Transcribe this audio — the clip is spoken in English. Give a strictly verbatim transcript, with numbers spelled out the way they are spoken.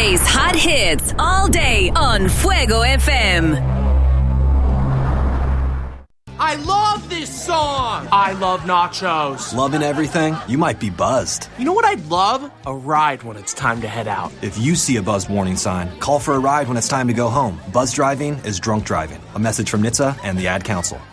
Today's hot hits all day on Fuego F M. I love this song! I love nachos. Loving everything? You might be buzzed. You know what I'd love? A ride when it's time to head out. If you see a buzz warning sign, call for a ride when it's time to go home. Buzz driving is drunk driving. A message from N H T S A and the Ad Council.